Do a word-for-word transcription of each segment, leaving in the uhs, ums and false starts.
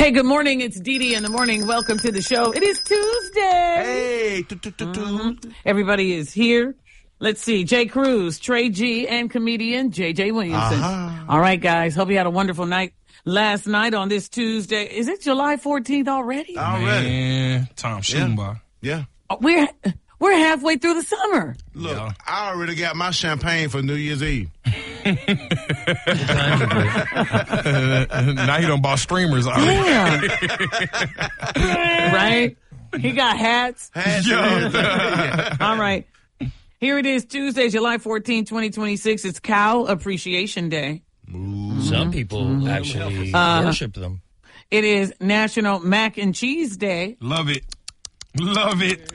Hey, good morning. It's Dee Dee in the morning. Welcome to the show. It is Tuesday. Hey. Mm-hmm. Everybody is here. Let's see. Jay Cruz, Trey G, and comedian J J Williamson. Uh-huh. All right, guys. Hope you had a wonderful night last night on this Tuesday. Is it July fourteenth already? Already. Man, time shooting yeah. by. Yeah. We're we're halfway through the summer. Look, yeah. I already got my champagne for New Year's Eve. Now you done bought streamers already. Yeah. Right? He got hats. Hats. Yeah. All right. Here it is, Tuesday, July fourteenth, twenty twenty-six. It's Cow Appreciation Day. Mm-hmm. Some people mm-hmm. actually uh, worship them. It is National Mac and Cheese Day. Love it. Love it.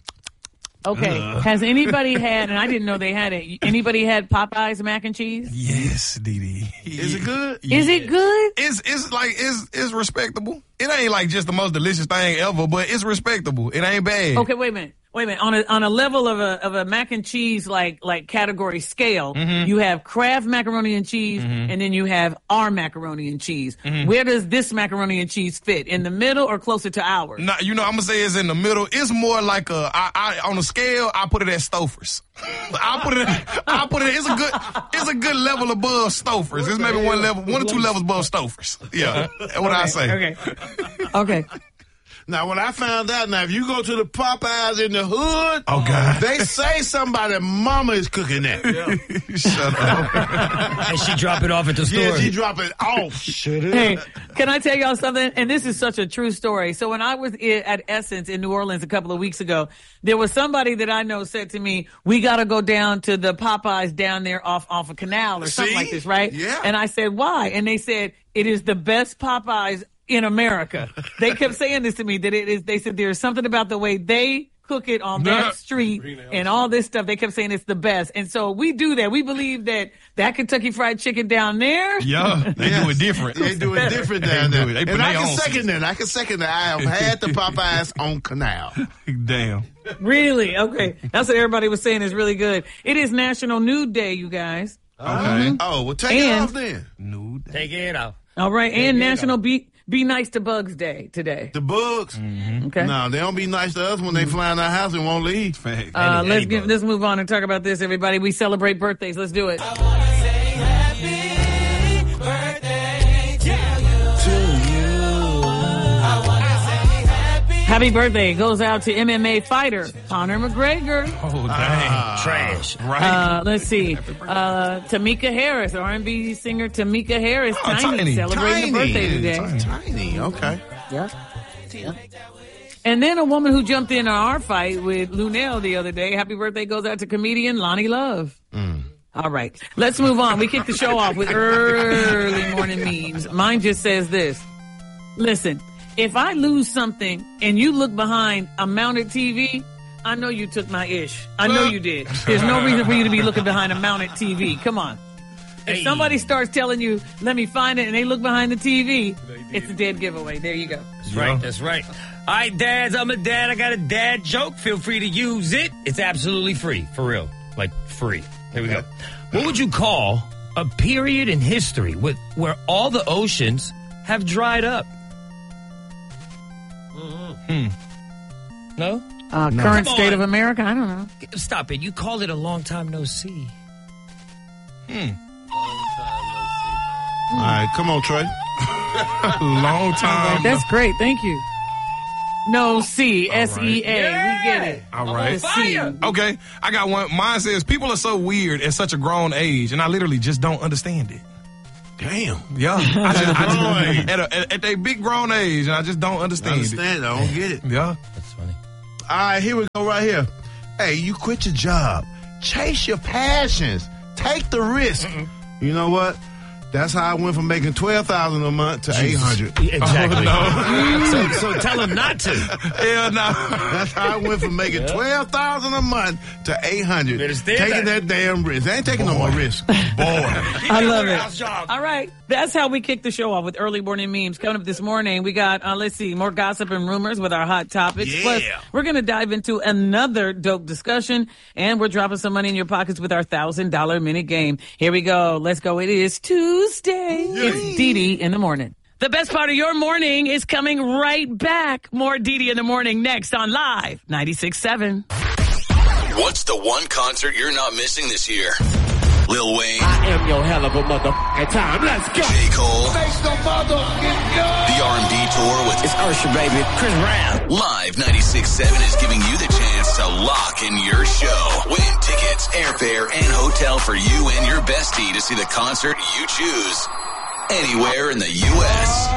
Okay. Uh. Has anybody had, and I didn't know they had it, anybody had Popeye's mac and cheese? Yes, Dee Dee. Is it good? Is yeah. it good? It's it's like, it's, it's respectable. It ain't like just the most delicious thing ever, but it's respectable. It ain't bad. Okay, wait a minute. Wait a minute. On a on a level of a of a mac and cheese like like category scale, mm-hmm. you have Kraft macaroni and cheese, mm-hmm. and then you have our macaroni and cheese. Mm-hmm. Where does this macaroni and cheese fit? In the middle or closer to ours? Nah, you know, I'm gonna say it's in the middle. It's more like a I, I on a scale. I put it at Stouffer's. I put it. I put it. It's a good. It's a good level above Stouffer's. It's maybe one level, one or two levels above Stouffer's. Yeah, that's what okay, I say. Okay. Okay. Now, when I found out, now, if you go to the Popeyes in the hood, oh, God. they say somebody mama is cooking that. Yeah. Shut up. And she drop it off at the store. Yeah, she drop it off. Shut up. Hey, can I tell y'all something? And this is such a true story. So when I was at Essence in New Orleans a couple of weeks ago, there was somebody that I know said to me, we got to go down to the Popeyes down there off, off a canal or something See? like this, right? Yeah. And I said, why? And they said, it is the best Popeyes in America. They kept saying this to me, that it is, they said there's something about the way they cook it on that street and all this stuff. They kept saying it's the best. And so we do that. We believe that that Kentucky Fried Chicken down there. Yeah, they yes. do it different. They do it different down there. They and I can second that. I can second that. I have had the Popeyes on Canal. Damn. Really? Okay. That's what everybody was saying is really good. It is National Nude Day, you guys. Okay. Mm-hmm. Oh, well, take and, it off then. Nude. Take it off. All right. Take and National Be Be Nice to Bugs Day today. The bugs? Mm-hmm. Okay. No, they don't be nice to us when they fly in our house and won't leave. Fact. Uh, any, let's any get, let's move on and talk about this, everybody. We celebrate birthdays. Let's do it. I wanna say happy birthday to you. To you. I wanna say happy. Happy birthday goes out to M M A fighter Conor McGregor. Oh, dang. Uh, trash. Right. Uh, let's see. Uh, Tamika Harris, R and B singer Tamika Harris, Oh, Tiny, Tiny. celebrating Tiny. her birthday today. Tiny. Tiny. Okay. Yeah. Yeah. And then a woman who jumped in our fight with Lunel the other day. Happy birthday goes out to comedian Lonnie Love. Mm. All right. Let's move on. We kick the show off with early morning memes. Mine just says this. Listen, if I lose something and you look behind a mounted T V, I know you took my ish. I know you did. There's no reason for you to be looking behind a mounted T V. Come on. If Hey. somebody starts telling you, let me find it, and they look behind the T V, it's a dead giveaway. There you go. That's right. That's right. All right, dads, I'm a dad. I got a dad joke. Feel free to use it. It's absolutely free. For real. Like, free. Here we go. What would you call a period in history with where all the oceans have dried up? Hmm. No? Uh, No. current Come state on. of America? I don't know. Stop it. You called it a long time no see. Hmm. All right, come on, Trey. Long time. That's great. Thank you. No, C, All right. S E A. We get it. All right. The C. Okay, I got one. Mine says, people are so weird at such a grown age, and I literally just don't understand it. Damn. Yeah. I just, I Grown just, at, a, at, at their big grown age, and I just don't I understand, understand. I don't get it. it. Yeah. That's funny. All right, here we go right here. Hey, you quit your job. Chase your passions. Take the risk. Mm-mm. You know what? That's how I went from making twelve thousand dollars a month to eight hundred dollars. Exactly. Oh, so, so tell him not to. Hell no. That's how I went from making twelve thousand dollars a month to eight hundred dollars. Better stay Taking that. that damn risk. They ain't taking no more risk. Boy. I love it. All right. That's how we kick the show off with early morning memes. Coming up this morning, we got, uh, let's see, more gossip and rumors with our hot topics. Yeah. Plus, we're going to dive into another dope discussion, and we're dropping some money in your pockets with our one thousand dollars minute game. Here we go. Let's go. It is Tuesday. It's Dee Dee in the morning. The best part of your morning is coming right back. More Dee Dee in the morning next on Live ninety-six point seven. What's the one concert you're not missing this year? Lil Wayne. I am your hell of a motherfucking time. Let's go. J. Cole. The R and B tour with It's Usher, baby. Chris Brown. Live ninety-six point seven is giving you the chance to lock in your show. Win tickets, airfare, and hotel for you and your bestie to see the concert you choose anywhere in the U S